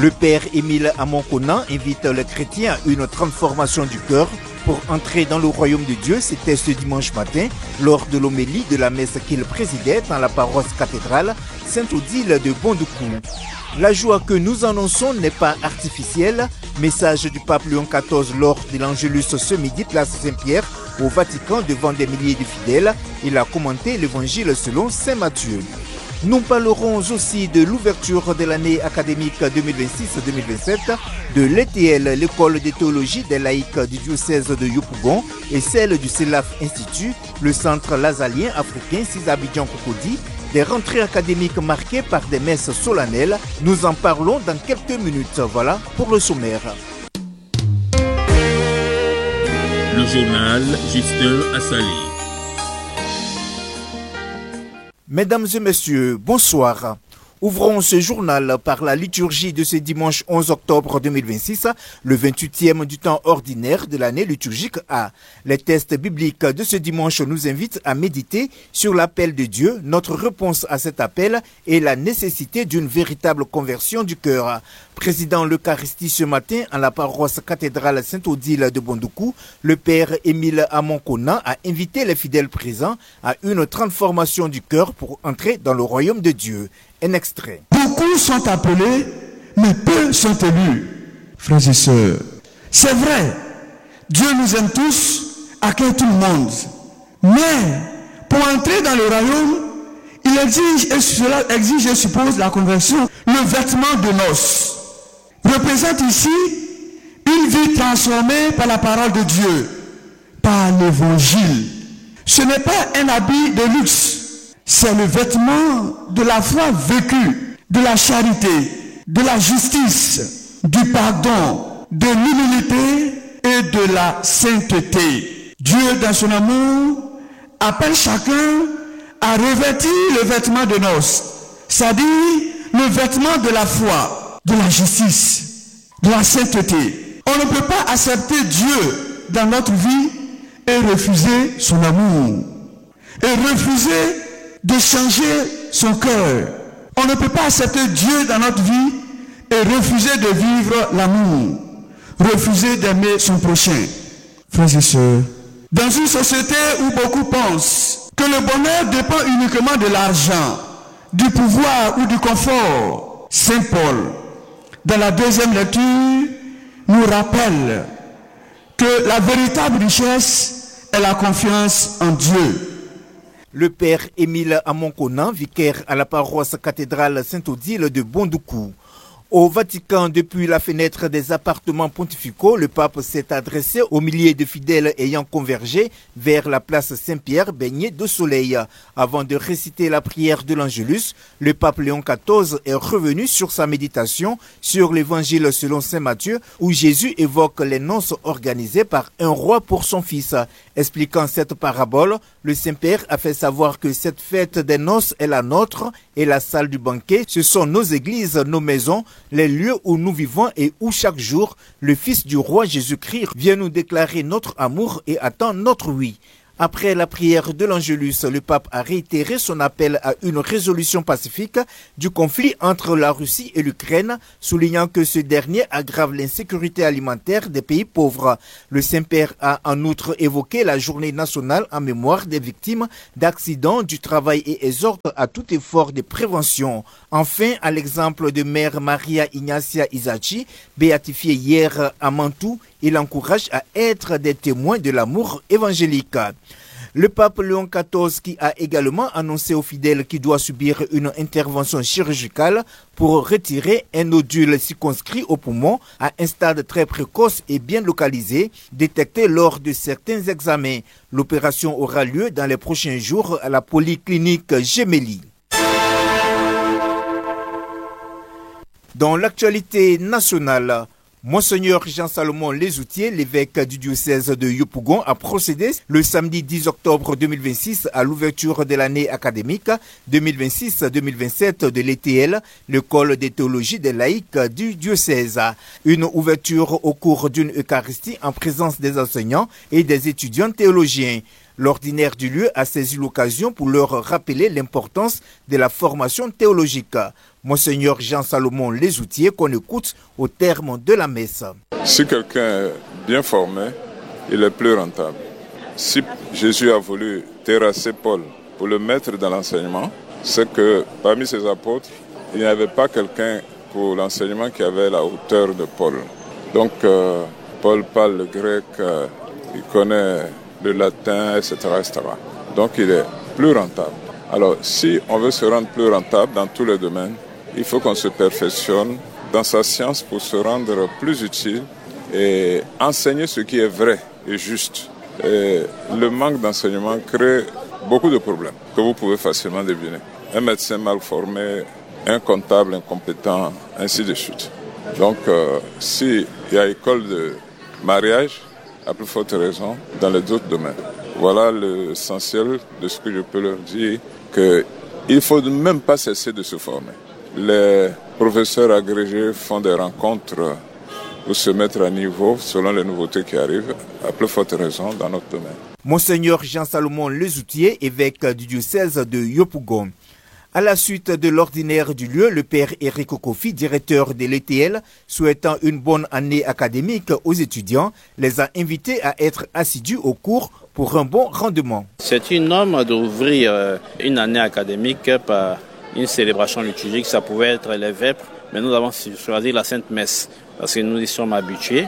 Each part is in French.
Le père Émile Amonconan invite les chrétiens à une transformation du cœur pour entrer dans le royaume de Dieu. C'était ce dimanche matin lors de l'homélie de la messe qu'il présidait dans la paroisse cathédrale Sainte-Odile de Bondoukou. La joie que nous annonçons n'est pas artificielle. Message du pape Léon XIV lors de l'Angélus ce midi, place Saint-Pierre, au Vatican, devant des milliers de fidèles. Il a commenté l'évangile selon saint Matthieu. Nous parlerons aussi de l'ouverture de l'année académique 2026-2027 de l'ETL, l'école de théologie des laïcs du diocèse de Yopougon, et celle du CELAF Institut, le centre lazalien africain Abidjan Cocody, des rentrées académiques marquées par des messes solennelles. Nous en parlons dans quelques minutes. Voilà pour le sommaire. Le journal Justin Assali. Mesdames et messieurs, bonsoir. Ouvrons ce journal par la liturgie de ce dimanche 11 octobre 2026, le 28e du temps ordinaire de l'année liturgique A. Les textes bibliques de ce dimanche nous invitent à méditer sur l'appel de Dieu, notre réponse à cet appel et la nécessité d'une véritable conversion du cœur. Président l'Eucharistie ce matin en la paroisse cathédrale Sainte-Odile de Bondoukou, le père Émile Amonconan a invité les fidèles présents à une transformation du cœur pour entrer dans le royaume de Dieu. Un extrait. Beaucoup sont appelés, mais peu sont élus. Frères et sœurs, c'est vrai, Dieu nous aime tous, accueille tout le monde. Mais pour entrer dans le royaume, il exige, et cela exige, je suppose, la conversion. Le vêtement de noces représente ici une vie transformée par la parole de Dieu, par l'évangile. Ce n'est pas un habit de luxe. C'est le vêtement de la foi vécue, de la charité, de la justice, du pardon, de l'humilité et de la sainteté. Dieu, dans son amour, appelle chacun à revêtir le vêtement de noces, c'est-à-dire le vêtement de la foi, de la justice, de la sainteté. On ne peut pas accepter Dieu dans notre vie et refuser son amour, et refuser de changer son cœur. On ne peut pas accepter Dieu dans notre vie et refuser de vivre l'amour, refuser d'aimer son prochain. Frères et sœurs, dans une société où beaucoup pensent que le bonheur dépend uniquement de l'argent, du pouvoir ou du confort, Saint Paul, dans la deuxième lecture, nous rappelle que la véritable richesse est la confiance en Dieu. Le père Émile Amonconan, vicaire à la paroisse cathédrale Sainte-Odile de Bondoukou. Au Vatican, depuis la fenêtre des appartements pontificaux, le pape s'est adressé aux milliers de fidèles ayant convergé vers la place Saint-Pierre baignée de soleil. Avant de réciter la prière de l'Angélus, le pape Léon XIV est revenu sur sa méditation sur l'évangile selon saint Matthieu, où Jésus évoque les noces organisées par un roi pour son fils. Expliquant cette parabole, le Saint-Père a fait savoir que cette fête des noces est la nôtre et la salle du banquet, ce sont nos églises, nos maisons, les lieux où nous vivons et où chaque jour, le Fils du roi Jésus-Christ vient nous déclarer notre amour et attend notre oui. Après la prière de l'Angélus, le pape a réitéré son appel à une résolution pacifique du conflit entre la Russie et l'Ukraine, soulignant que ce dernier aggrave l'insécurité alimentaire des pays pauvres. Le Saint-Père a en outre évoqué la journée nationale en mémoire des victimes d'accidents du travail et exhorte à tout effort de prévention. Enfin, à l'exemple de Mère Maria Ignacia Isachi, béatifiée hier à Mantoue, il encourage à être des témoins de l'amour évangélique. Le pape Léon XIV qui a également annoncé aux fidèles qu'il doit subir une intervention chirurgicale pour retirer un nodule circonscrit au poumon à un stade très précoce et bien localisé, détecté lors de certains examens. L'opération aura lieu dans les prochains jours à la polyclinique Gemelli. Dans l'actualité nationale, Monseigneur Jean-Salomon Lesoutier, l'évêque du diocèse de Yopougon, a procédé le samedi 10 octobre 2026 à l'ouverture de l'année académique 2026-2027 de l'ETL, l'école de théologie des laïcs du diocèse. Une ouverture au cours d'une Eucharistie en présence des enseignants et des étudiants théologiens. L'ordinaire du lieu a saisi l'occasion pour leur rappeler l'importance de la formation théologique. Monseigneur Jean-Salomon Lesoutier qu'on écoute au terme de la messe. Si quelqu'un est bien formé, il est plus rentable. Si Jésus a voulu terrasser Paul pour le mettre dans l'enseignement, c'est que parmi ses apôtres, il n'y avait pas quelqu'un pour l'enseignement qui avait la hauteur de Paul. Donc Paul parle le grec, il connaît le latin, etc., etc. Donc il est plus rentable. Alors si on veut se rendre plus rentable dans tous les domaines, il faut qu'on se perfectionne dans sa science pour se rendre plus utile et enseigner ce qui est vrai et juste. Et le manque d'enseignement crée beaucoup de problèmes que vous pouvez facilement deviner. Un médecin mal formé, un comptable incompétent, ainsi de suite. Donc, s'il y a école de mariage, à plus forte raison, dans les autres domaines. Voilà l'essentiel de ce que je peux leur dire, qu'il ne faut même pas cesser de se former. Les professeurs agrégés font des rencontres pour se mettre à niveau selon les nouveautés qui arrivent, à plus forte raison dans notre domaine. Monseigneur Jean-Salomon Lesoutier, évêque du diocèse de Yopougon. À la suite de l'ordinaire du lieu, le père Eric Kofi, directeur de l'ETL, souhaitant une bonne année académique aux étudiants, les a invités à être assidus au cours pour un bon rendement. C'est une norme d'ouvrir une année académique par une célébration liturgique. Ça pouvait être les vêpres, mais nous avons choisi la Sainte Messe parce que nous y sommes habitués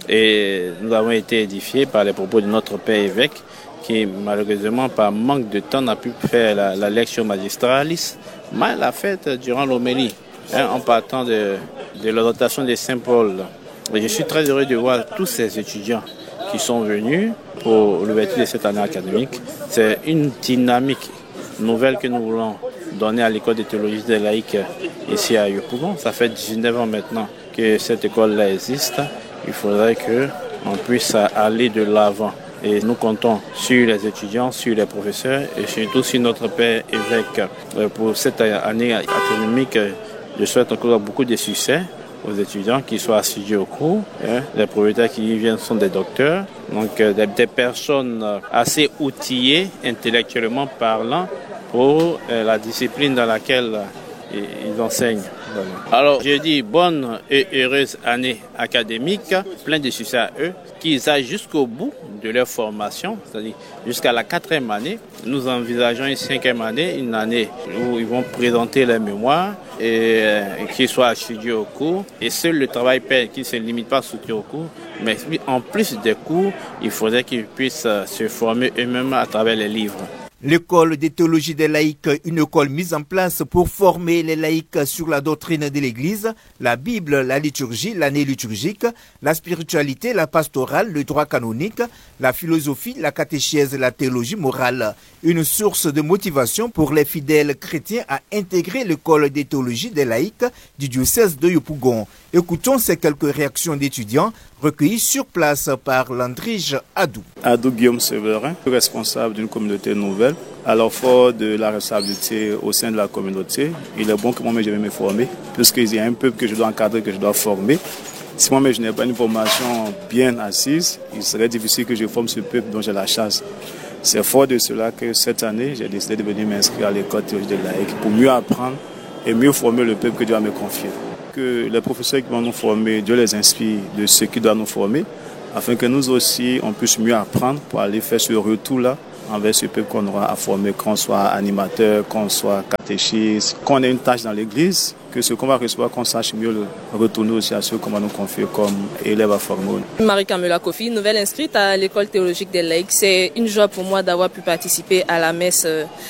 et nous avons été édifiés par les propos de notre père évêque qui malheureusement par manque de temps n'a pu faire la lecture magistralis, mais l'a faite durant l'homélie, en partant de l'exhortation de Saint Paul. Et je suis très heureux de voir tous ces étudiants qui sont venus pour l'ouverture de cette année académique. C'est une dynamique nouvelle que nous voulons donner à l'école de théologie des laïcs ici à Yopougon. Ça fait 19 ans maintenant que cette école-là existe. Il faudrait qu'on puisse aller de l'avant. Et nous comptons sur les étudiants, sur les professeurs et surtout sur notre père évêque. Pour cette année académique, je souhaite encore beaucoup de succès aux étudiants qui soient assidus au cours. Les professeurs qui y viennent sont des docteurs, donc des personnes assez outillées intellectuellement parlant pour la discipline dans laquelle ils enseignent. Alors, je dis bonne et heureuse année académique, plein de succès à eux, qu'ils aillent jusqu'au bout de leur formation, c'est-à-dire jusqu'à la 4e année. Nous envisageons une 5e année, une année où ils vont présenter leurs mémoires et qu'ils soient assidus au cours. Et seul le travail paie, qui ne se limite pas à soutenir au cours, mais en plus des cours, il faudrait qu'ils puissent se former eux-mêmes à travers les livres. L'école de théologie des laïcs, une école mise en place pour former les laïcs sur la doctrine de l'Église, la Bible, la liturgie, l'année liturgique, la spiritualité, la pastorale, le droit canonique, la philosophie, la catéchèse, la théologie morale. Une source de motivation pour les fidèles chrétiens à intégrer l'école de théologie des laïcs du diocèse de Yopougon. Écoutons ces quelques réactions d'étudiants recueillis sur place par Landrige Adou. Adou Guillaume Séverin, responsable d'une communauté nouvelle. Alors, fort de la responsabilité au sein de la communauté, il est bon que moi-même je vais me former, puisqu'il y a un peuple que je dois encadrer, que je dois former. Si moi-même je n'ai pas une formation bien assise, il serait difficile que je forme ce peuple dont j'ai la chance. C'est fort de cela que cette année, j'ai décidé de venir m'inscrire à l'école théologie des laïcs pour mieux apprendre et mieux former le peuple que Dieu a me confié. Que les professeurs qui vont nous former, Dieu les inspire de ce qui doit nous former, afin que nous aussi, on puisse mieux apprendre pour aller faire ce retour-là envers ce peuple qu'on aura à former, qu'on soit animateur, qu'on soit catéchiste, qu'on ait une tâche dans l'église, que ce qu'on va recevoir, qu'on sache mieux le retourner aussi à ceux qu'on va nous confier comme élèves à former. Marie-Camila Kofi, nouvelle inscrite à l'école théologique des laïcs. C'est une joie pour moi d'avoir pu participer à la messe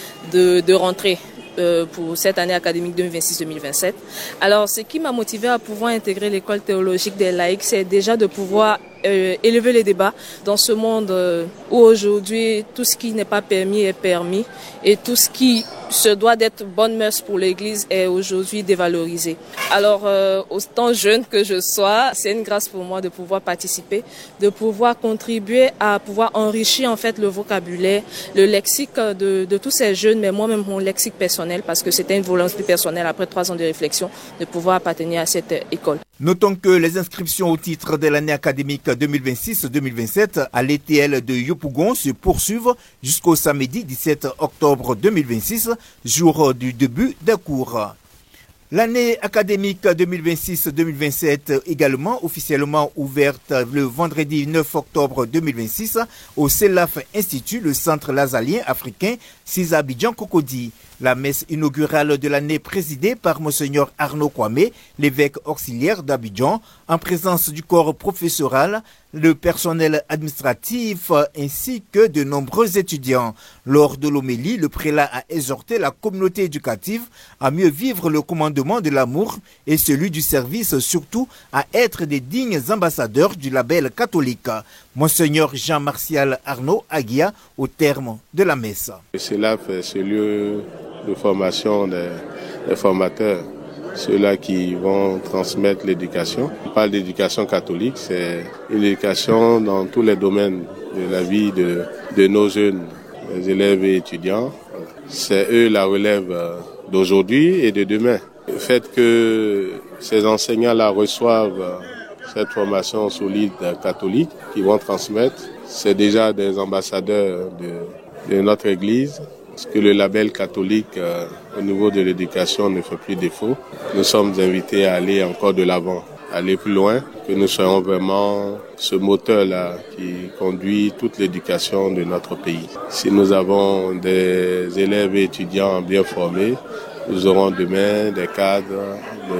de rentrée pour cette année académique 2026-2027. Alors, ce qui m'a motivé à pouvoir intégrer l'école théologique des laïcs, c'est déjà de pouvoir élever les débats dans ce monde où aujourd'hui tout ce qui n'est pas permis est permis et tout ce qui se doit d'être bonne mœurs pour l'Église est aujourd'hui dévalorisé. Alors, autant jeune que je sois, c'est une grâce pour moi de pouvoir participer, de pouvoir contribuer à pouvoir enrichir en fait le vocabulaire, le lexique de tous ces jeunes, mais moi-même mon lexique personnel, parce que c'était une volonté personnelle après 3 ans de réflexion de pouvoir appartenir à cette école. Notons que les inscriptions au titre de l'année académique 2026-2027 à l'ETL de Yopougon se poursuivent jusqu'au samedi 17 octobre 2026, jour du début des cours. L'année académique 2026-2027 également officiellement ouverte le vendredi 9 octobre 2026 au CELAF Institut, le centre lazalien africain, 6 Abidjan Cocody. La messe inaugurale de l'année présidée par Monseigneur Arnaud Kwame, l'évêque auxiliaire d'Abidjan, en présence du corps professoral, le personnel administratif ainsi que de nombreux étudiants. Lors de l'homélie, le prélat a exhorté la communauté éducative à mieux vivre le commandement de l'amour et celui du service, surtout à être des dignes ambassadeurs du label catholique. Monseigneur Jean-Martial Arnaud Aguia au terme de la messe. Cela fait ce lieu de formation des formateurs, ceux-là qui vont transmettre l'éducation. On parle d'éducation catholique, c'est une éducation dans tous les domaines de la vie de nos jeunes, les élèves et étudiants. C'est eux la relève d'aujourd'hui et de demain. Le fait que ces enseignants-là reçoivent cette formation solide catholique qu'ils vont transmettre, c'est déjà des ambassadeurs de notre Église. Parce que le label catholique au niveau de l'éducation ne fait plus défaut. Nous sommes invités à aller encore de l'avant, aller plus loin, que nous soyons vraiment ce moteur-là qui conduit toute l'éducation de notre pays. Si nous avons des élèves et étudiants bien formés, nous aurons demain des cadres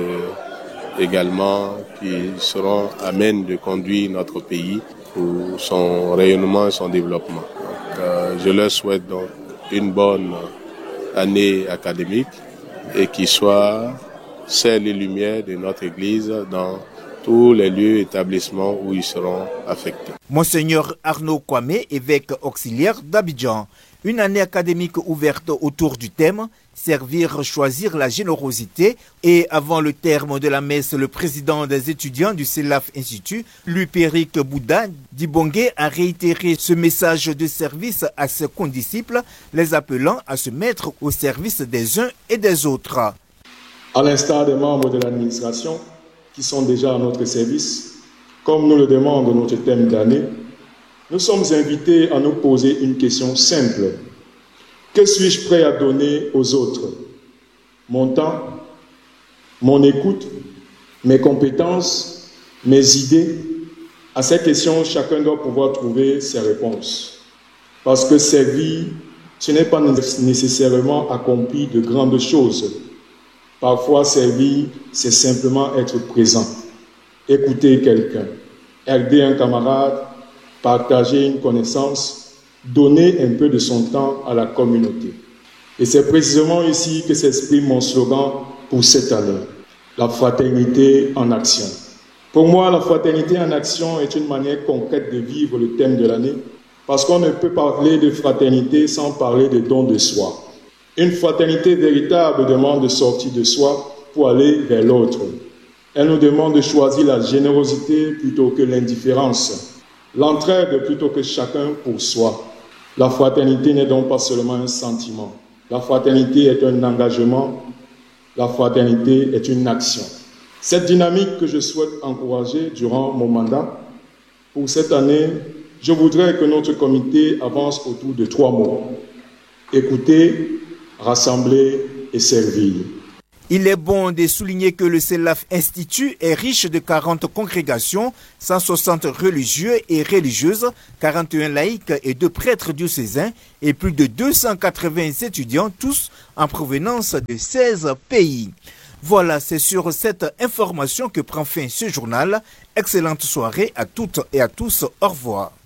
également qui seront à même de conduire notre pays pour son rayonnement et son développement. Donc, je leur souhaite donc une bonne année académique et qui soit celle et lumière de notre Église dans tous les lieux et établissements où ils seront affectés. Monseigneur Arnaud Kwame, évêque auxiliaire d'Abidjan. Une année académique ouverte autour du thème « Servir, choisir la générosité » et avant le terme de la messe, le président des étudiants du CELAF Institut, Lupéric Bouddha Dibongue, a réitéré ce message de service à ses condisciples, les appelant à se mettre au service des uns et des autres. À l'instar des membres de l'administration qui sont déjà à notre service, comme nous le demande notre thème d'année, nous sommes invités à nous poser une question simple. Que suis-je prêt à donner aux autres? Mon temps, mon écoute, mes compétences, mes idées? À cette question, chacun doit pouvoir trouver ses réponses. Parce que servir, ce n'est pas nécessairement accomplir de grandes choses. Parfois, servir, c'est simplement être présent, écouter quelqu'un, aider un camarade, partager une connaissance, donner un peu de son temps à la communauté. Et c'est précisément ici que s'exprime mon slogan pour cette année, la fraternité en action. Pour moi, la fraternité en action est une manière concrète de vivre le thème de l'année, parce qu'on ne peut parler de fraternité sans parler de don de soi. Une fraternité véritable demande de sortir de soi pour aller vers l'autre. Elle nous demande de choisir la générosité plutôt que l'indifférence, l'entraide plutôt que chacun pour soi. La fraternité n'est donc pas seulement un sentiment. La fraternité est un engagement. La fraternité est une action. Cette dynamique que je souhaite encourager durant mon mandat, pour cette année, je voudrais que notre comité avance autour de 3 mots. Écouter, rassembler et servir. Il est bon de souligner que le CELAF Institut est riche de 40 congrégations, 160 religieux et religieuses, 41 laïcs et 2 prêtres diocésains et plus de 280 étudiants, tous en provenance de 16 pays. Voilà, c'est sur cette information que prend fin ce journal. Excellente soirée à toutes et à tous. Au revoir.